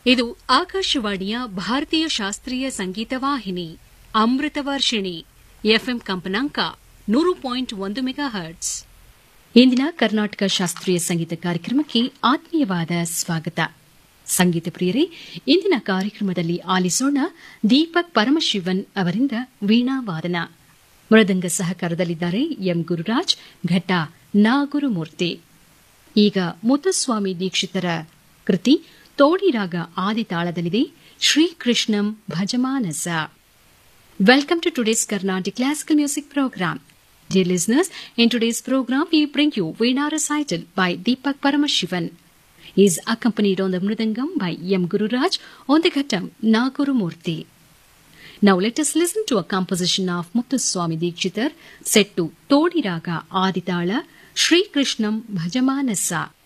ಇದು ಆಕಾಶವಾಣಿಯ ಭಾರತೀಯ ಶಾಸ್ತ್ರೀಯ ಸಂಗೀತ ವಾಹಿನಿ ಅಮೃತವರ್ಷಿಣಿ ಎಫ್ಎಂ ಕಂಪನಾಂಕ 100.1 ಮೆಗಾಹರ್ಟ್ಸ್. ಇಂದಿನ ಕರ್ನಾಟಕ ಶಾಸ್ತ್ರೀಯ ಸಂಗೀತ ಕಾರ್ಯಕ್ರಮಕ್ಕೆ ಆತ್ಮೀಯವಾದ ಸ್ವಾಗತ. ಸಂಗೀತ ಪ್ರಿಯರೇ, ಇಂದಿನ ಕಾರ್ಯಕ್ರಮದಲ್ಲಿ ಆಲಿಸೋಣ ದೀಪಕ್ ಪರಮಶಿವನ್ ಅವರಿಂದ ವೀಣಾ ವಾದನ. ಮೃದಂಗ ಸಹಕಾರದಲ್ಲಿದ್ದಾರೆ ಎಂ ಗುರುರಾಜ್, ಘಟ ನಾಗುರುಮೂರ್ತಿ. ಈಗ ಮುತ್ತುಸ್ವಾಮಿ ದೀಕ್ಷಿತರ ಕೃತಿ ತೋಡಿ ರಾಗ ಆದಿತಾಳದಲ್ಲಿದೆ, ಶ್ರೀಕೃಷ್ಣಂ ಭಜಮಾನಸ. Welcome to today's Carnatic Classical Music Program. Dear listeners, in today's program we bring you Veena recital by Deepak Paramashivan. He is accompanied on the Mridangam by M. Gururaj, on the Ghatam Nagurumurthy. Now let us listen to a composition of Muthuswami Dikshitar set to Todi Raga Aditala, Shri Krishnam Bhajamanasa.